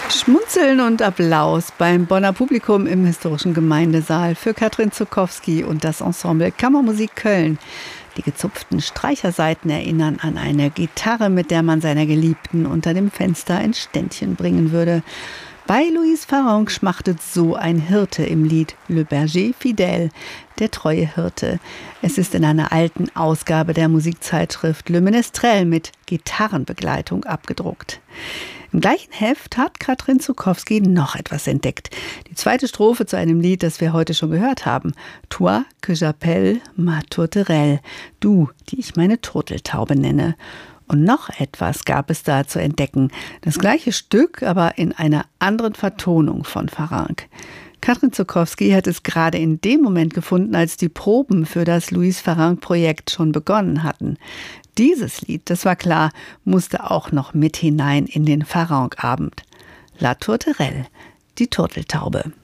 Schmunzeln und Applaus beim Bonner Publikum im Historischen Gemeindesaal für Katrin Zuckowski und das Ensemble Kammermusik Köln. Die gezupften Streichersaiten erinnern an eine Gitarre, mit der man seiner Geliebten unter dem Fenster ein Ständchen bringen würde. Bei Louise Farrenc schmachtet so ein Hirte im Lied Le Berger Fidèle, der treue Hirte. Es ist in einer alten Ausgabe der Musikzeitschrift Le Ménestrel mit Gitarrenbegleitung abgedruckt. Im gleichen Heft hat Katrin Zuckowski noch etwas entdeckt. Die zweite Strophe zu einem Lied, das wir heute schon gehört haben. Toi que j'appelle ma tourterelle. Du, die ich meine Turteltaube nenne. Und noch etwas gab es da zu entdecken. Das gleiche Stück, aber in einer anderen Vertonung von Farrenc. Katrin Zuckowski hat es gerade in dem Moment gefunden, als die Proben für das Louise Farrenc-Projekt schon begonnen hatten. Dieses Lied, das war klar, musste auch noch mit hinein in den Farrenc-Abend. La Tourterelle, die Turteltaube.